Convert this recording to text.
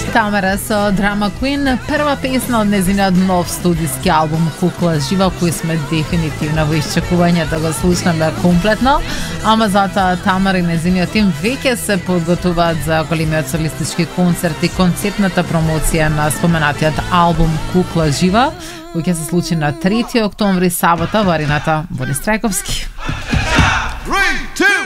Тамара со Drama Queen, прва песна од незиниот нов студиски албум Кукла жива, кој сме дефинитивно во исчекување да го слушнеме комплетно, ама затоа Тамара и незиниот тим веќе се подготуваат за големиот солистички концерт и концертната промоција на споменатиот албум Кукла жива, кој ќе се случи на 3 октомври, сабота во арената Борис Трајковски. 3, 2